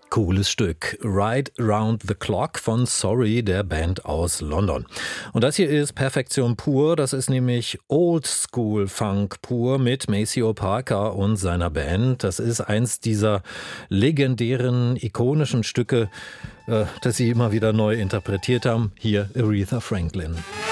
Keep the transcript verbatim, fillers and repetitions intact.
Cooles Stück. Right Round the Clock von Sorry, der Band aus London. Und das hier ist Perfektion pur. Das ist nämlich Old School Funk pur mit Maceo Parker und seiner Band. Das ist eins dieser legendären, ikonischen Stücke, äh, das sie immer wieder neu interpretiert haben. Hier Aretha Franklin.